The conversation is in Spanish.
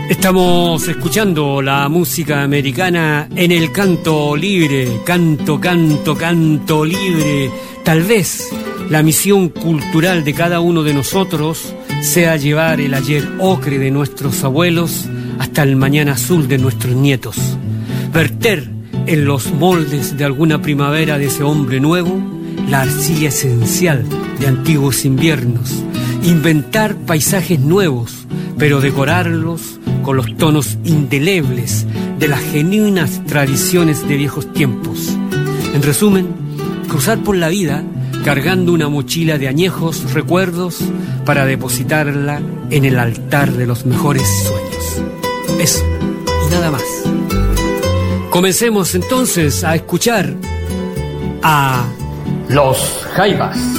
Estamos escuchando la música americana en el canto libre, canto libre. Tal vez la misión cultural de cada uno de nosotros sea llevar el ayer ocre de nuestros abuelos hasta el mañana azul de nuestros nietos. Verter en los moldes de alguna primavera de ese hombre nuevo la arcilla esencial de antiguos inviernos. Inventar paisajes nuevos, pero decorarlos con los tonos indelebles de las genuinas tradiciones de viejos tiempos. En resumen, cruzar por la vida cargando una mochila de añejos recuerdos para depositarla en el altar de los mejores sueños. Eso, y nada más. Comencemos entonces a escuchar a Los Jaivas.